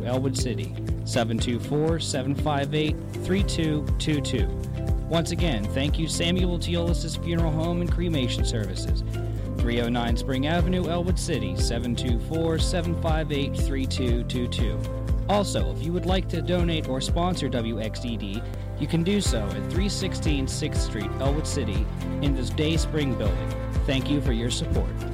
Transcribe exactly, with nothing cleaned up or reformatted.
Elwood City, seven two four, seven five eight, three two two two. Once again, thank you Samuel Teolis' Funeral Home and Cremation Services, three oh nine Spring Avenue, Elwood City, seven two four, seven five eight, three two two two. Also, if you would like to donate or sponsor W X D D, you can do so at three sixteen sixth Street, Elwood City, in the Day Spring Building. Thank you for your support.